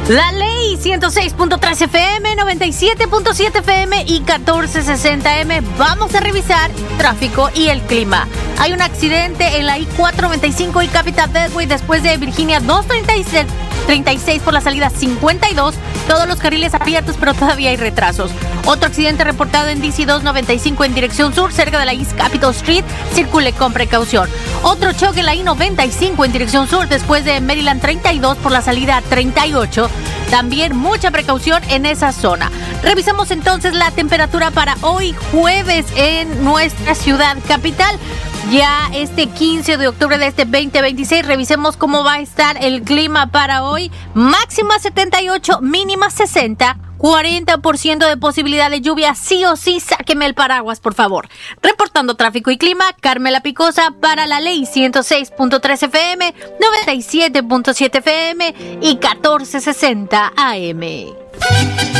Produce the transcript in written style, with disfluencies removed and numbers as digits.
La Ley 106.3 FM, 97.7 FM y 1460M. Vamos a revisar tráfico y el clima. Hay un accidente en la I-495 y Capital Beltway después de Virginia 236 por la salida 52. Todos los carriles abiertos, pero todavía hay retrasos. Otro accidente reportado en DC 295 en dirección sur, cerca de la East Capitol Street. Circule con precaución. Otro choque en la I-95 en dirección sur, después de Maryland 32 por la salida 38. También mucha precaución en esa zona. Revisamos entonces la temperatura para hoy jueves en nuestra ciudad capital. Ya este 15 de octubre de este 2026, revisemos cómo va a estar el clima para hoy. Máxima 78, mínima 60. 40% de posibilidad de lluvia, sí o sí, sáqueme el paraguas, por favor. Reportando tráfico y clima, Carmela Picosa para la Ley 106.3 FM, 97.7 FM y 1460 AM.